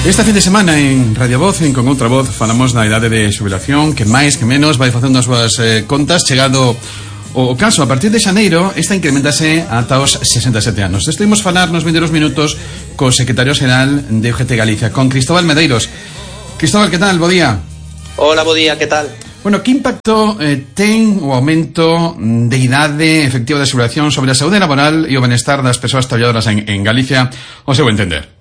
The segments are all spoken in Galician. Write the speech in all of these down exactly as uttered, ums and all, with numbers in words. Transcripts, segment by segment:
Esta fin de semana en Radio Voz, en Con Outra Voz, falamos da idade de xubilación, que máis que menos vai facendo as súas eh, contas. Chegado o caso, a partir de xaneiro, esta incrementase ata os sesenta e sete anos. Estuvimos falar nos vindeiros minutos co secretario xeral de U G T Galicia, con Cristóbal Medeiros. Cristóbal, que tal? Bo día. Hola, bo día, que tal? Bueno, que impacto eh, ten o aumento de idade efectiva de xubilación sobre a saúde laboral e o benestar das persoas traballadoras en, en Galicia, o seu entender?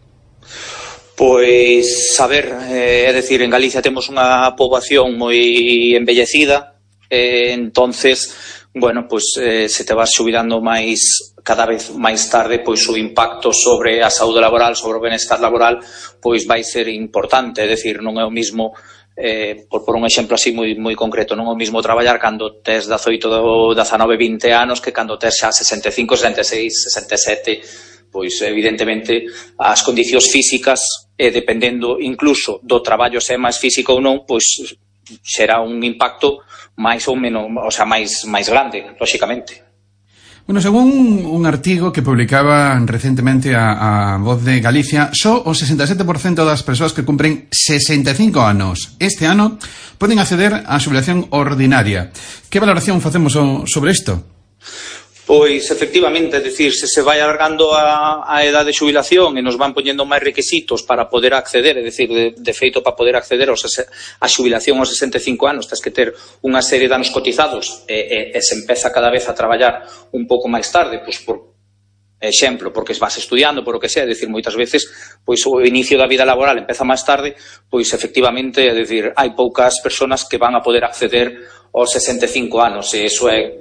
Pois, a ver, eh, é dicir, en Galicia temos unha poboación moi envellecida, eh, entonces, bueno, pois eh, se te vas xubilando máis, cada vez máis tarde, pois o impacto sobre a saúde laboral, sobre o benestar laboral, pois vai ser importante, é dicir, non é o mismo, eh, por, por un exemplo así moi, moi concreto, non é o mismo traballar cando tes dezaoito, dezanove, vinte anos que cando tes xa sesenta e cinco, sesenta e seis, sesenta e sete, pois evidentemente as condicións físicas e dependendo incluso do traballo se é máis físico ou non, pois será un impacto máis ou menos, o sea, máis máis grande, lóxicamente. Bueno, según un artigo que publicaba recentemente a, a Voz de Galicia, só o sesenta e sete por cento das persoas que cumpren sesenta e cinco anos este ano poden acceder á xubilación ordinaria. Que valoración facemos sobre isto? Pois, efectivamente, é dicir, se se vai alargando a, a edade de xubilación e nos van poñendo máis requisitos para poder acceder, é dicir, de, de feito, para poder acceder aos, a xubilación aos sesenta e cinco anos, tens que ter unha serie de anos cotizados e, e, e se empeza cada vez a traballar un pouco máis tarde, pois, por exemplo, porque vas estudiando, por o que sea, é dicir, moitas veces, pois, o inicio da vida laboral empeza máis tarde, pois, efectivamente, é dicir, hai poucas persoas que van a poder acceder aos sesenta e cinco anos, e iso é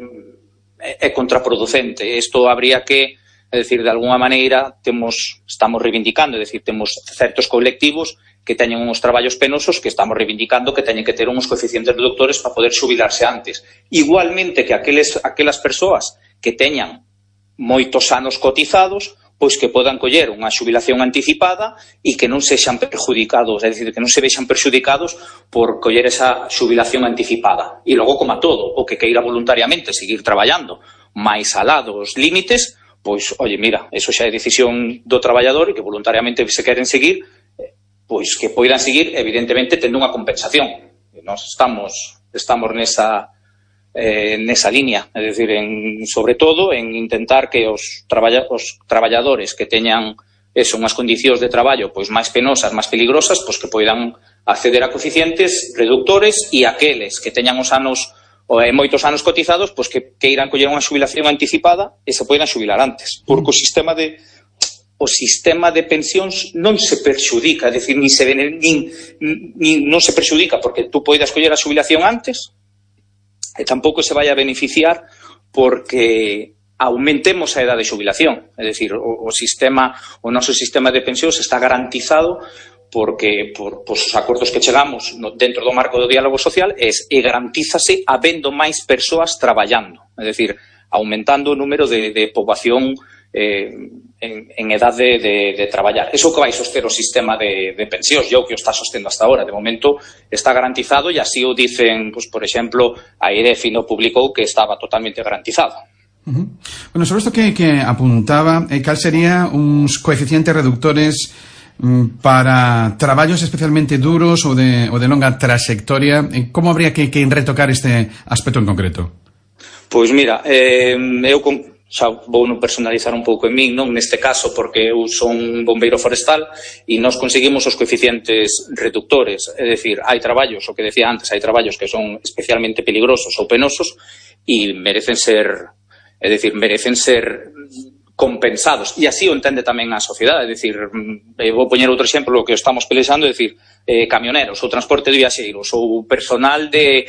é contraproducente. Isto habría que, é dicir, de alguna maneira temos, estamos reivindicando, é dicir, temos certos colectivos que teñen uns traballos penosos que estamos reivindicando que teñen que ter uns coeficientes reductores para poder xubilarse antes. Igualmente que aqueles, aquelas persoas que teñan moitos anos cotizados, pois que podan coller unha xubilación anticipada e que non sexan perjudicados, é dicir, que non se vexan perjudicados por coller esa xubilación anticipada. E logo, como a todo, o que queira voluntariamente seguir traballando máis alá dos límites, pois, oye, mira, eso xa é decisión do traballador e que voluntariamente se queren seguir, pois que poidan seguir, evidentemente, tendo unha compensación. E nós estamos, estamos nesa... Eh, nesa línea, é dicir, en, sobre todo en intentar que os, traballa, os traballadores que teñan eso, unhas condicións de traballo pois máis penosas, máis peligrosas, pois que poidan acceder a coeficientes reductores e aqueles que teñan os anos ou eh, moitos anos cotizados, pois que, que irán coller unha xubilación anticipada e se poidan xubilar antes, porque o sistema de o sistema de pensións non se perxudica, é dicir, nin se nin, nin, non se perxudica porque tú poidas coller a xubilación antes e tampouco se vai a beneficiar porque aumentemos a edade de xubilación. É dicir, o, o sistema, o noso sistema de pensións está garantizado porque por, por os acordos que chegamos no, dentro do marco do diálogo social es, e garantízase habendo máis persoas traballando. É dicir, aumentando o número de, de poboación eh, en, en edade de, de traballar. Eso que vai soster o sistema de, de pensións, e o que o está sostendo hasta ahora. De momento está garantizado e así o dicen, pues, por exemplo, a EDEFI no publicou que estaba totalmente garantizado. Uh-huh. Bueno, sobre isto que, que apuntaba, eh, cal sería uns coeficientes reductores mm, para traballos especialmente duros ou de, ou de longa trayectoria? Como habría que, que retocar este aspecto en concreto? Pois mira, eh, eu con xa vou non personalizar un pouco en min, non neste caso, porque eu son un bombeiro forestal e nós conseguimos os coeficientes reductores, é dicir, hai traballos, o que decía antes, hai traballos que son especialmente peligrosos ou penosos e merecen ser, é dicir, merecen ser compensados, e así o entende tamén a sociedade, é dicir, vou poñer outro exemplo, o que estamos pelexando, é dicir, eh, camioneros, ou transporte de viaxeiros, ou personal de,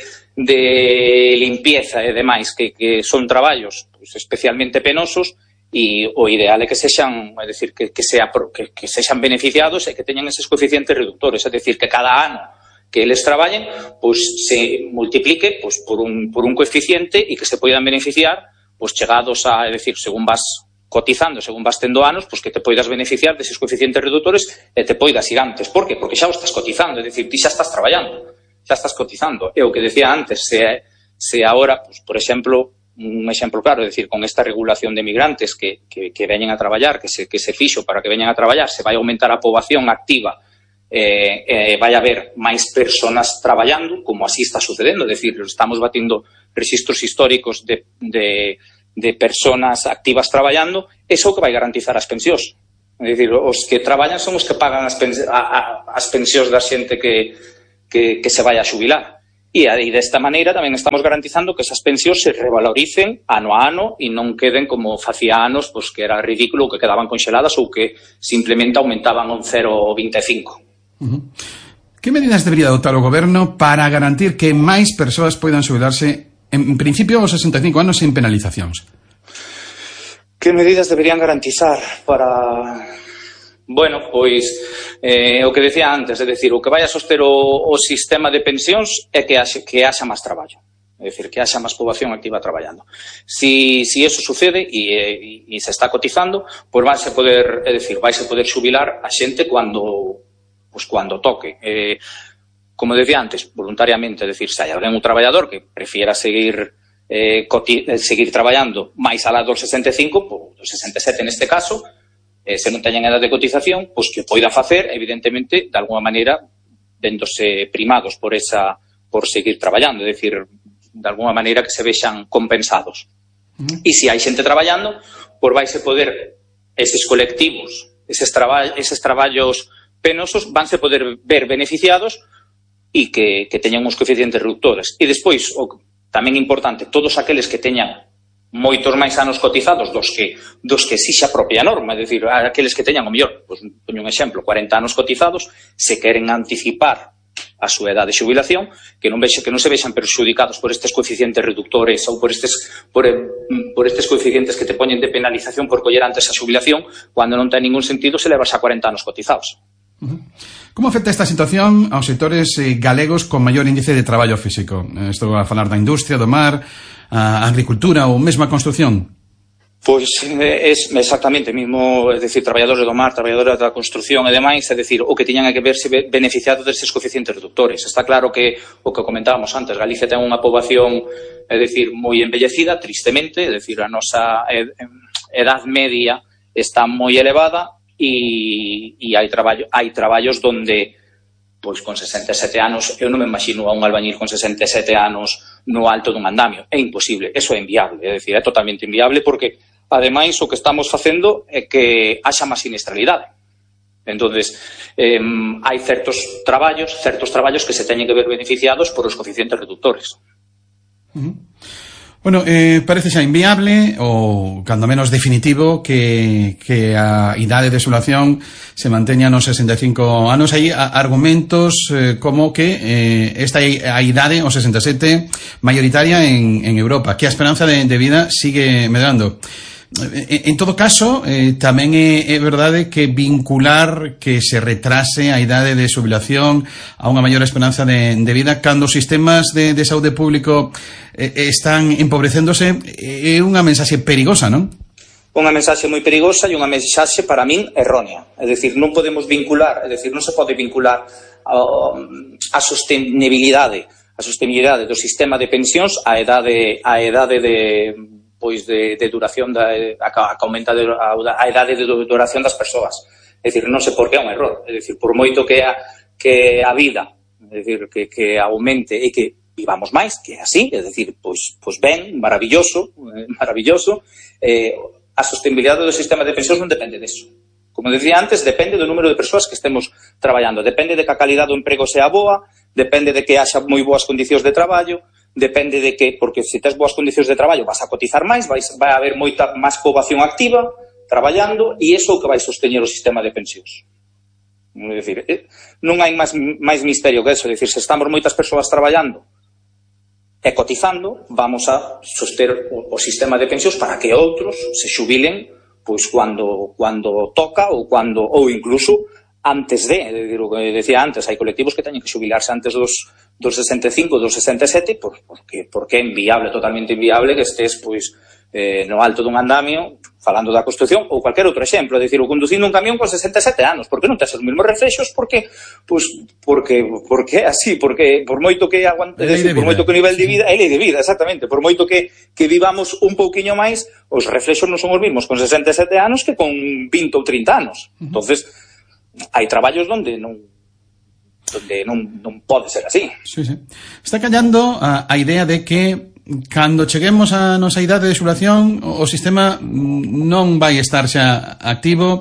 de limpieza e demais, que, que son traballos pues, especialmente penosos, e o ideal é que sexan, é dicir, que, que, sea, que, que sexan beneficiados e que teñan eses coeficientes reductores, é dicir, que cada ano que eles traballen, pois se multiplique pois, por, un, por un coeficiente e que se poidan beneficiar, pois chegados a, é dicir, según vas cotizando, según vas tendo anos, pois que te poidas beneficiar deses coeficientes reductores e te poidas ir antes. Por que? Porque xa o estás cotizando, é dicir, ti xa estás traballando, xa estás cotizando. E o que decía antes, se, se agora, pois, por exemplo, un exemplo claro, é dicir, con esta regulación de migrantes que, que, que veñen a traballar, que se, que se fixo para que veñan a traballar, se vai aumentar a poboación activa eh, eh, vai haber máis personas traballando, como así está sucedendo, é dicir, estamos batindo registros históricos de, de, de personas activas traballando, eso que vai garantizar as pensións. É dicir, os que traballan son os que pagan as, pens a, a, as pensións da xente que, que, que se vai a xubilar. E, e desta maneira tamén estamos garantizando que esas pensións se revaloricen ano a ano e non queden como facía anos, pois que era ridículo, que quedaban conxeladas ou que simplemente aumentaban un cero vírgula vinte e cinco. Uh-huh. Que medidas debería adoptar o goberno para garantir que máis persoas poidan xubilarse en principio aos sesenta e cinco anos sin penalizacións? Que medidas deberían garantizar para... Bueno, pois, eh, o que decía antes, é dicir, o que vai a soster o, o sistema de pensións é que haxa, que haxa máis traballo. É dicir, que haxa máis poboación activa traballando. Si, si eso sucede e, e, e se está cotizando, pois vais a poder, é dicir, vais a poder xubilar a xente cando, pois, cando toque. Eh, como decía antes, voluntariamente, é dicir, se hai alguén un traballador que prefiera seguir eh, coti, seguir traballando máis alá dos sesenta e cinco, pois, dos sesenta e sete neste caso, Eh, se non teñen edad de cotización, pois que poida facer, evidentemente, de alguma maneira, vendose primados por esa por seguir traballando, é dicir, de alguma maneira que se vexan compensados. Uh-huh. E se hai xente traballando, pois vaise poder, eses colectivos, eses, traba, eses traballos penosos, vanse poder ver beneficiados e que, que teñan uns coeficientes reductores. E despois, o tamén importante, todos aqueles que teñan moitos máis anos cotizados dos que dos que exixe a propia norma, é dicir, aqueles que teñan o mellor, pois, poño un exemplo, cuarenta anos cotizados, se queren anticipar a súa edade de xubilación, que non vexe que non se vexan perxudicados por estes coeficientes reductores ou por estes por, por estes coeficientes que te poñen de penalización por coller antes a xubilación, cando non ten ningún sentido se levas a cuarenta anos cotizados. Uh-huh. Como afecta esta situación aos sectores eh, galegos con maior índice de traballo físico? Estou a falar da industria, do mar, a agricultura ou mesmo a construción? Pois é exactamente mismo, é dicir, traballadores do mar, traballadores da construción e demais, é dicir, o que tiñan que verse beneficiados destes coeficientes reductores. Está claro que o que comentábamos antes, Galicia ten unha poboación, é dicir, moi envellecida, tristemente, é dicir, a nosa edad media está moi elevada e, e hai, traballo, hai traballos donde pois con sesenta e sete anos, eu non me imagino a un albañil con sesenta e sete anos no alto dun andamio. É imposible, eso é inviable, é dicir, é totalmente inviable porque, ademais, o que estamos facendo é que haxa máis siniestralidade. Entonces, eh, hai certos traballos, certos traballos que se teñen que ver beneficiados por os coeficientes reductores. Uh-huh. Bueno, eh, parece xa inviable ou, cando menos, definitivo que, que a idade de xubilación se manteña nos sesenta e cinco anos. Hai argumentos eh, como que eh, esta é a idade, o sesenta e sete, mayoritaria en, en Europa, que a esperanza de, de vida sigue medrando. En todo caso, eh, tamén é, é verdade que vincular que se retrase a idade de xubilación a unha maior esperanza de, de vida cando os sistemas de, de saúde público eh, están empobrecéndose é unha mensaxe perigosa, non? Unha mensaxe moi perigosa e unha mensaxe para min errónea. É dicir, non podemos vincular, é dicir, non se pode vincular a, a sostenibilidade, a sostenibilidade do sistema de pensións á idade, á idade de pois de, de duración da, a, a que aumenta de, a, a idade de duración das persoas. É dicir, non sei por que é un error. É dicir, por moito que a, que a vida, é dicir, que, que aumente e que vivamos máis, que é así, é dicir, pois, pois ben, maravilloso, eh, maravilloso, eh, a sostenibilidade do sistema de pensións non depende deso. Como decía antes, depende do número de persoas que estemos traballando, depende de que a calidad do emprego sea boa, depende de que haxa moi boas condicións de traballo, depende de que, porque se tes boas condicións de traballo vas a cotizar máis, vai, vai haber moita máis poboación activa traballando e iso é o que vai sosteñer o sistema de pensións. É dicir, non hai máis, máis misterio que eso, é dicir, se estamos moitas persoas traballando e cotizando, vamos a soster o, o sistema de pensións para que outros se xubilen pois cando, cando toca ou cando ou incluso antes de, é dicir, o que decía antes, hai colectivos que teñen que xubilarse antes dos dos sesenta e cinco, dos sesenta e sete, por, porque, porque é inviable, totalmente inviable que estés pois, eh, no alto dun andamio, falando da construción, ou cualquier outro exemplo, é dicir, o conducindo un camión con sesenta e sete anos, por que non tes os mesmos reflexos? Porque, pois, porque, porque é así, porque por moito que aguante, é dicir, por moito que o nivel de vida, é lei de vida, exactamente, por moito que, que vivamos un pouquiño máis, os reflexos non son os mesmos con sesenta e sete anos que con vinte ou trinta anos. Uh-huh. Entonces, hai traballos onde non donde non, non pode ser así. Sí, sí. Está callando a, a idea de que cando cheguemos a nosa idade de xubilación o sistema non vai estar xa activo,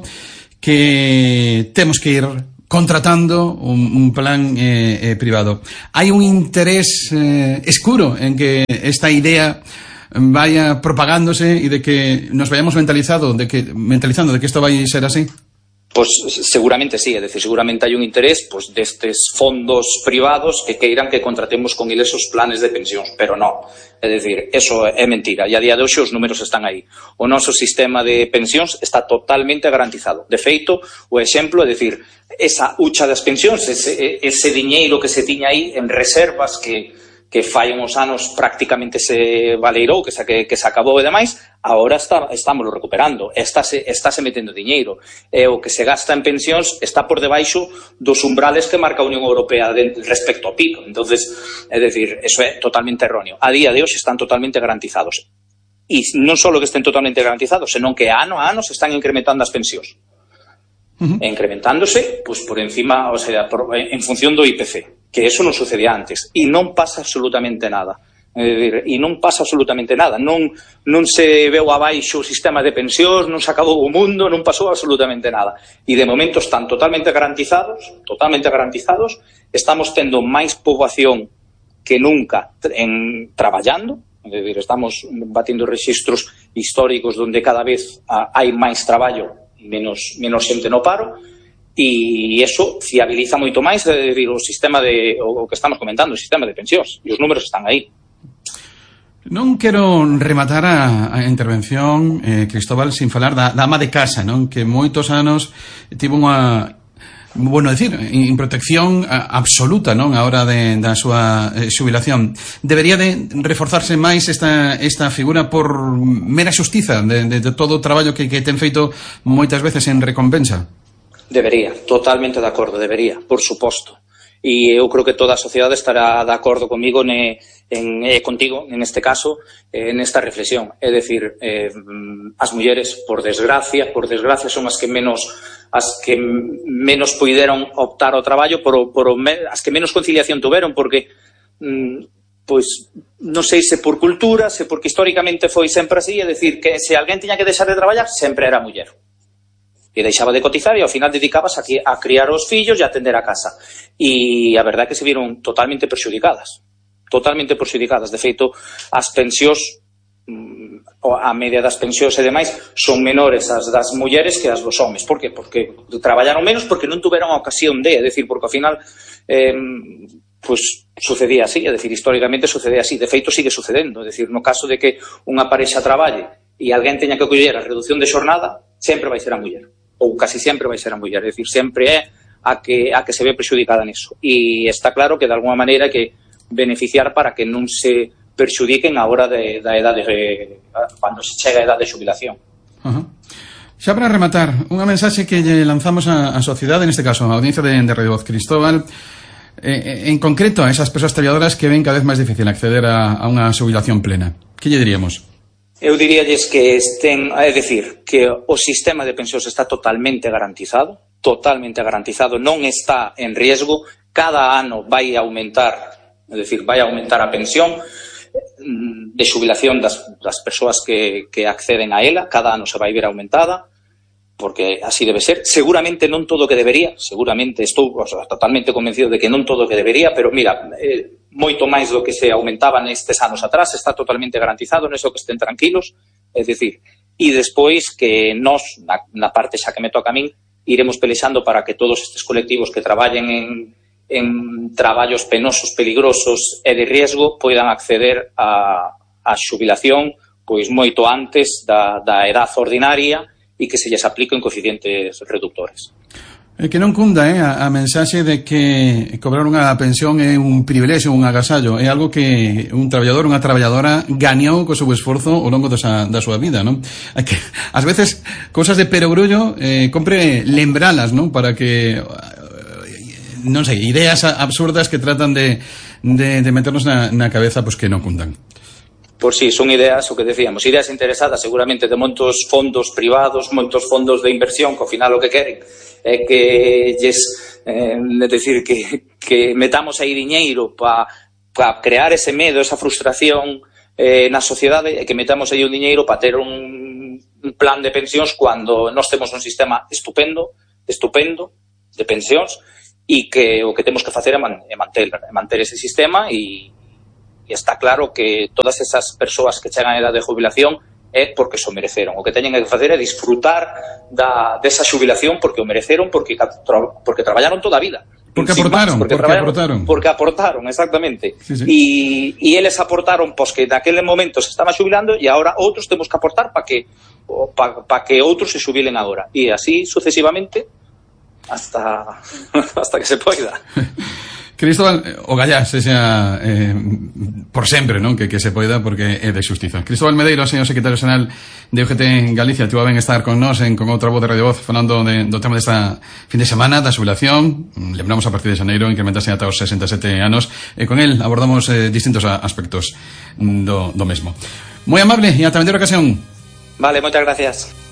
que temos que ir contratando un, un plan eh, eh, privado. Hai un interés eh, escuro en que esta idea vaya propagándose e de que nos vayamos mentalizado, de que, mentalizando de que isto vai ser así. Pois seguramente sí, é dicir, seguramente hai un interés pois, destes fondos privados que queiran que contratemos con eles os planes de pensións, pero non. É dicir, eso é mentira, e a día de hoxe os números están aí. O noso sistema de pensións está totalmente garantizado. De feito, o exemplo é dicir, esa hucha das pensións, ese, ese diñeiro que se tiña aí en reservas que, que fai uns anos prácticamente se valeirou, que se, que, que se acabou e demais, agora está, estamos recuperando, estáse, estáse metendo diñeiro. E o que se gasta en pensións está por debaixo dos umbrales que marca a Unión Europea de, respecto ao P I B. Entonces, é dicir, eso é totalmente erróneo. A día de hoxe están totalmente garantizados. E non só que estén totalmente garantizados, senón que ano a ano se están incrementando as pensións. Uh-huh. E incrementándose, pues por encima, o sea, por, en función do I P C, que eso non sucedía antes, e non pasa absolutamente nada. É dicir, e non pasa absolutamente nada, non, non se veu abaixo o sistema de pensións, non se acabou o mundo, non pasou absolutamente nada. E de momento están totalmente garantizados, totalmente garantizados, estamos tendo máis poboación que nunca en, traballando, é dicir, estamos batindo registros históricos onde cada vez a, hai máis traballo, menos, menos xente no paro, e eso fiabiliza moito máis é dicir, o sistema de, o que estamos comentando, o sistema de pensións, e os números están aí. Non quero rematar a, a intervención, eh, Cristóbal, sin falar da, da ama de casa, non? Que moitos anos tivo unha, bueno, decir, en protección absoluta, non? A hora de, da súa eh, xubilación. Debería de reforzarse máis esta, esta figura por mera xustiza de, de, de todo o traballo que, que ten feito moitas veces en recompensa? Debería, totalmente de acordo, debería, por suposto. E eu creo que toda a sociedade estará de acordo comigo ne, en, eh, contigo, en este caso, eh, nesta reflexión. É dicir, eh, as mulleres, por desgracia, por desgracia son as que menos as que menos puideron optar ao traballo, por, por as que menos conciliación tuveron, porque mm, pois non sei se por cultura, se porque históricamente foi sempre así, é dicir, que se alguén tiña que deixar de traballar, sempre era a muller. E deixaba de cotizar e ao final dedicabas a, a criar os fillos e a atender a casa. E a verdade é que se viron totalmente perxudicadas. Totalmente perxudicadas. De feito, as pensións, a media das pensións e demais, son menores as das mulleres que as dos homes. Por que? Porque traballaron menos porque non tuveron a ocasión de, é dicir, porque ao final eh, pues sucedía así, é dicir, históricamente sucedía así. De feito, sigue sucedendo. É dicir, no caso de que unha parexa traballe e alguén teña que coller a reducción de xornada, sempre vai ser a muller. Ou casi sempre vai ser a muller, é dicir, sempre é a que, a que se ve prexudicada niso. E está claro que de alguma maneira que beneficiar para que non se perxudiquen a hora de, da edade de, cando se chega a edade de xubilación. Uh-huh. Xa para rematar, unha mensaxe que lle lanzamos a, a sociedade, neste caso a audiencia de, de Radio Voz, Cristóbal, eh, en concreto a esas persoas traballadoras que ven cada vez máis difícil acceder a, a unha xubilación plena. Que lle diríamos? Eu diríalles que estén, é dicir, que o sistema de pensións está totalmente garantizado, totalmente garantizado, non está en riesgo, cada ano vai aumentar, é dicir, vai aumentar a pensión de xubilación das, das persoas que, que acceden a ela, cada ano se vai ver aumentada, porque así debe ser. Seguramente non todo o que debería, seguramente estou o sea, totalmente convencido de que non todo o que debería, pero mira, eh, moito máis do que se aumentaba nestes anos atrás, está totalmente garantizado, neso que estén tranquilos, é dicir, e despois que nós, na, na parte xa que me toca a min, iremos pelexando para que todos estes colectivos que traballen en, en traballos penosos, peligrosos e de riesgo poidan acceder a, a xubilación pois moito antes da, da edad ordinaria e que se lles apliquen coeficientes reductores. É que non cunda eh, a, a mensaxe de que cobrar unha pensión é un privilexio, un agasallo, é algo que un traballador, unha traballadora gañou co seu esforzo ao longo da, da súa vida, non? Que, ás veces, cousas de perogrullo, eh, compre lembralas, non? Para que, non sei, ideas absurdas que tratan de, de, de meternos na, na cabeza, pues que non cundan. Por si, sí, son ideas, o que decíamos, ideas interesadas seguramente de moitos fondos privados, moitos fondos de inversión que ao final o que queren é que lles eh, é dicir, que, que metamos aí diñeiro para pa crear ese medo, esa frustración eh, na sociedade, e que metamos aí un diñeiro para ter un, un plan de pensións cando nós temos un sistema estupendo, estupendo de pensións, e que o que temos que facer é, man, é manter, é manter ese sistema, e, e está claro que todas esas persoas que chegan a edad de jubilación é porque se o mereceron. O que teñen que facer é disfrutar da, desa xubilación porque o mereceron, porque, porque traballaron toda a vida. Porque aportaron, más, porque, porque aportaron. Porque aportaron, exactamente. Sí, sí. E, e eles aportaron, pois que naquele momento se estaba xubilando, e agora outros temos que aportar para que para pa que outros se xubilen agora. E así sucesivamente hasta hasta que se poida. Cristóbal, o gallá, se sea eh, por sempre, non? Que, que se poida, porque é de xustiza. Cristóbal Medeiro, señor secretario xeral de U G T en Galicia, tú a ben estar con nós en Con Outra Voz de Radio Voz, falando de, do tema desta fin de semana, da xubilación. Lembramos a partir de xaneiro, incrementase ata os sesenta e sete anos, e con el abordamos eh, distintos aspectos do, do mesmo. Moi amable, e ata a vindeira ocasión. Vale, moitas gracias.